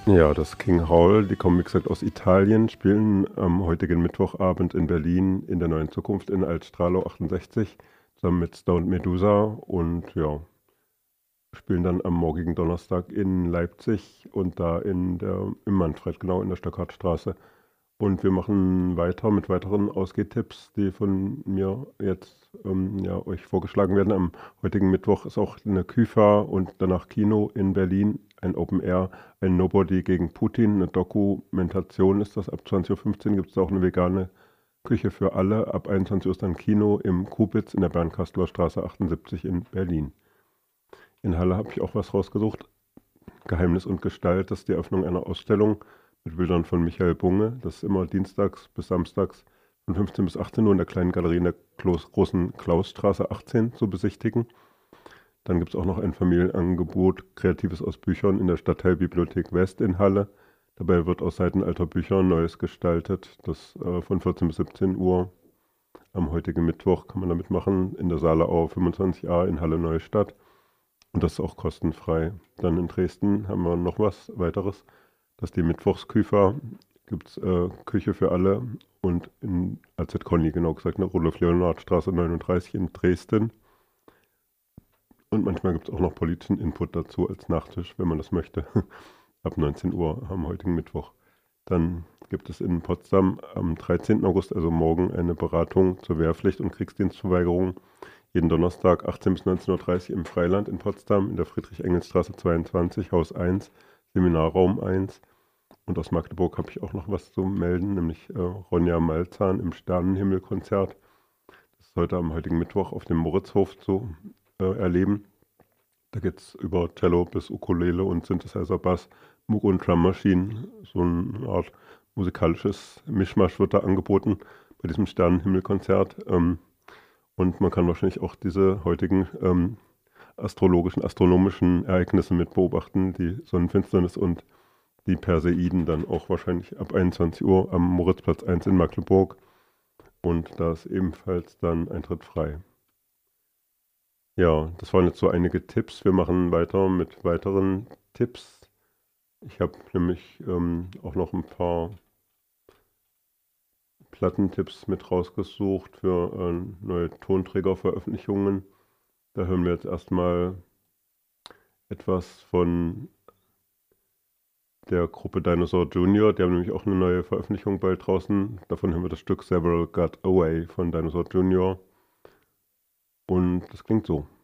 Ja, das King Hall, die kommen wie gesagt aus Italien, spielen am heutigen Mittwochabend in Berlin in der Neuen Zukunft in Altstralo 68 zusammen mit Stoned Medusa und ja, spielen dann am morgigen Donnerstag in Leipzig und da im Manfred, genau in der Stöckertstraße. Und wir machen weiter mit weiteren Ausgehtipps, die von mir jetzt ja, euch vorgeschlagen werden. Am heutigen Mittwoch ist auch eine Küfa und danach Kino in Berlin, ein Open Air, ein Nobody gegen Putin, eine Dokumentation ist das. Ab 20:15 Uhr gibt es auch eine vegane Küche für alle. Ab 21 Uhr ist dann Kino im Kubitz in der Bernkastler Straße 78 in Berlin. In Halle habe ich auch was rausgesucht. Geheimnis und Gestalt, das ist die Eröffnung einer Ausstellung mit Bildern von Michael Bunge. Das ist immer dienstags bis samstags von 15 bis 18 Uhr in der kleinen Galerie in der großen Klausstraße 18 zu besichtigen. Dann gibt es auch noch ein Familienangebot, Kreatives aus Büchern in der Stadtteilbibliothek West in Halle. Dabei wird aus Seiten alter Bücher Neues gestaltet. Das von 14 bis 17 Uhr am heutigen Mittwoch kann man da mitmachen in der Saaleau 25a in Halle Neustadt. Und das ist auch kostenfrei. Dann in Dresden haben wir noch was weiteres. Das ist die Mittwochsküfer. Gibt es Küche für alle. Und in AZ Conny, genau gesagt, in der Rudolf-Leonhard-Straße 39 in Dresden. Und manchmal gibt es auch noch politischen Input dazu als Nachtisch, wenn man das möchte. Ab 19 Uhr am heutigen Mittwoch. Dann gibt es in Potsdam am 13. August, also morgen, eine Beratung zur Wehrpflicht und Kriegsdienstverweigerung. Jeden Donnerstag 18 bis 19:30 Uhr im Freiland in Potsdam in der Friedrich-Engels-Straße 22, Haus 1, Seminarraum 1. Und aus Magdeburg habe ich auch noch was zu melden, nämlich Ronja Malzahn im Sternenhimmel-Konzert. Das ist heute am heutigen Mittwoch auf dem Moritzhof zu erleben. Da geht es über Cello bis Ukulele und Synthesizer, Bass, Moog und Drum Machine. So eine Art musikalisches Mischmasch wird da angeboten bei diesem Sternenhimmel-Konzert. Und man kann wahrscheinlich auch diese heutigen astronomischen Ereignisse mit beobachten, die Sonnenfinsternis und die Perseiden dann auch wahrscheinlich ab 21 Uhr am Moritzplatz 1 in Magdeburg. Und da ist ebenfalls dann Eintritt frei. Ja, das waren jetzt so einige Tipps. Wir machen weiter mit weiteren Tipps. Ich habe nämlich auch noch ein paar Plattentipps mit rausgesucht für neue Tonträgerveröffentlichungen. Da hören wir jetzt erstmal etwas von der Gruppe Dinosaur Junior. Die haben nämlich auch eine neue Veröffentlichung bald draußen. Davon haben wir das Stück Several Got Away von Dinosaur Junior. Und das klingt so.